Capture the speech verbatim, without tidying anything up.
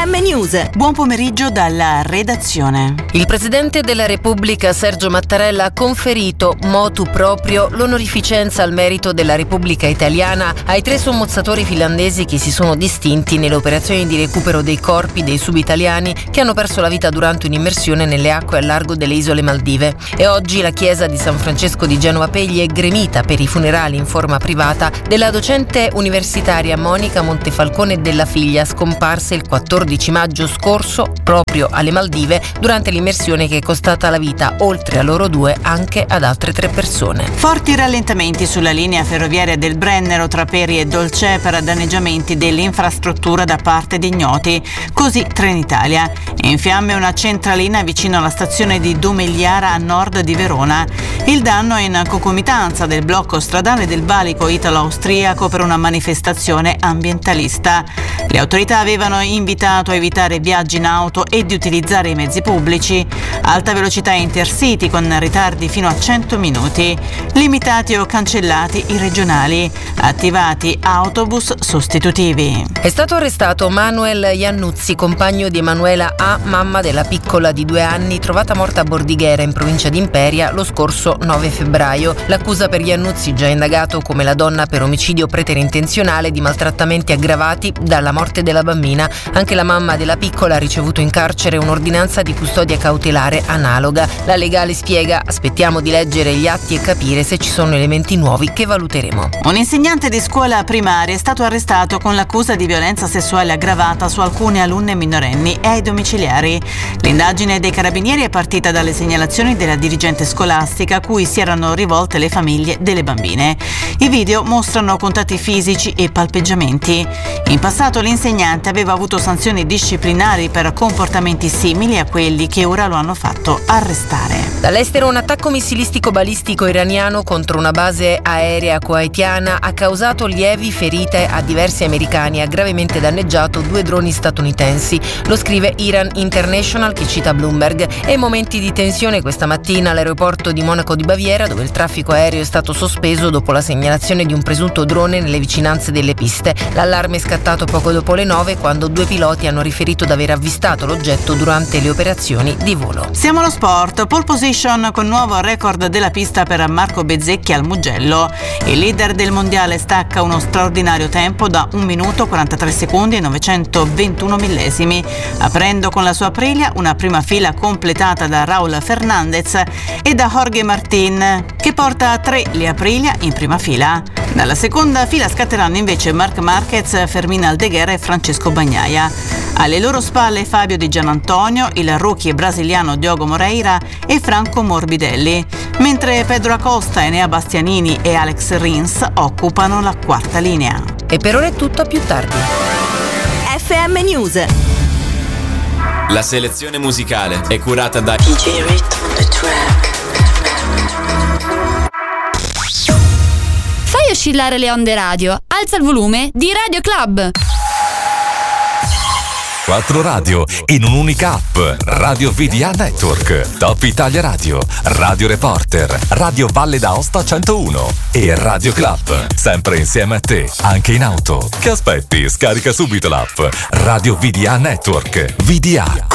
M News. Buon pomeriggio dalla redazione. Il Presidente della Repubblica Sergio Mattarella ha conferito motu proprio l'onorificenza al merito della Repubblica Italiana ai tre sommozzatori finlandesi che si sono distinti nelle operazioni di recupero dei corpi dei subitaliani che hanno perso la vita durante un'immersione nelle acque al largo delle isole Maldive. E oggi la chiesa di San Francesco di Genova Pegli è gremita per i funerali in forma privata della docente universitaria Monica Montefalcone e della figlia, scomparse il quattordici maggio scorso proprio alle Maldive durante l'immersione che è costata la vita, oltre a loro due, anche ad altre tre persone. Forti rallentamenti sulla linea ferroviaria del Brennero tra Peri e Dolcè per danneggiamenti dell'infrastruttura da parte di ignoti, così Trenitalia. In fiamme una centralina vicino alla stazione di Domegliara a nord di Verona. Il danno è in concomitanza del blocco stradale del valico italo-austriaco per una manifestazione ambientalista. Le autorità avevano invitato a evitare viaggi in auto e di utilizzare i mezzi pubblici. Alta velocità Intercity con ritardi fino a cento minuti. Limitati o cancellati i regionali. Attivati autobus sostitutivi. È stato arrestato Manuel Iannuzzi, compagno di Emanuela A., mamma della piccola di due anni trovata morta a Bordighera in provincia di Imperia lo scorso nove febbraio. L'accusa per Iannuzzi, già indagato come la donna per omicidio preterintenzionale di maltrattamenti aggravati dalla morte della bambina. Anche la mamma della piccola ha ricevuto in carcere un'ordinanza di custodia cautelare analoga. La legale spiega: aspettiamo di leggere gli atti e capire se ci sono elementi nuovi che valuteremo. Un insegnante di scuola primaria è stato arrestato con l'accusa di violenza sessuale aggravata su alcune alunne minorenni e ai domiciliari. L'indagine dei carabinieri è partita dalle segnalazioni della dirigente scolastica a cui si erano rivolte le famiglie delle bambine. I video mostrano contatti fisici e palpeggiamenti. In passato l'insegnante aveva avuto sanzioni disciplinari per comportamenti simili a quelli che ora lo hanno fatto arrestare. Dall'estero un attacco missilistico balistico iraniano contro una base aerea kuwaitiana ha causato lievi ferite a diversi americani e ha gravemente danneggiato due droni statunitensi. Lo scrive Iran International, che cita Bloomberg. E momenti di tensione questa mattina all'aeroporto di Monaco di Baviera, dove il traffico aereo è stato sospeso dopo la segnalazione di un presunto drone nelle vicinanze delle piste. L'allarme è scattato poco dopo le nove, quando due piloti hanno riferito di aver avvistato l'oggetto durante le operazioni di volo. Siamo allo sport. Pole position con nuovo record della pista per Marco Bezzecchi al Mugello. Il leader del mondiale stacca uno straordinario tempo da un minuto quarantatré secondi e novecentoventuno millesimi, aprendo con la sua Aprilia una prima fila completata da Raúl Fernández e da Jorge Martín, che porta a tre le Aprilia in prima fila. Dalla seconda fila scatteranno invece Marc Márquez, Fermín Aldeguer e Francesco Bagnaia. Alle loro spalle Fabio Di Gianantonio, il rookie brasiliano Diogo Moreira e Franco Morbidelli, mentre Pedro Acosta, Enea Bastianini e Alex Rins occupano la quarta linea. E per ora è tutto, a più tardi. F M News. La selezione musicale è curata da D J Rit on the track. Fai oscillare le onde radio, alza il volume di Radio Club. Quattro radio in un'unica app. Radio V D A Network, Top Italia Radio, Radio Reporter, Radio Valle d'Aosta centouno e Radio Club. Sempre insieme a te, anche in auto. Che aspetti? Scarica subito l'app Radio V D A Network. V D A